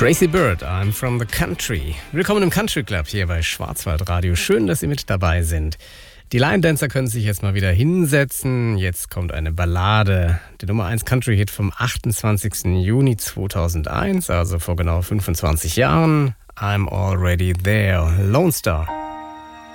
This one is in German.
Tracy Bird, I'm from the country. Willkommen im Country Club hier bei Schwarzwaldradio. Schön, dass Sie mit dabei sind. Die Line Dancer können sich jetzt mal wieder hinsetzen. Jetzt kommt eine Ballade. Der Nummer 1 Country-Hit vom 28. Juni 2001, also vor genau 25 Jahren. I'm already there. Lone Star.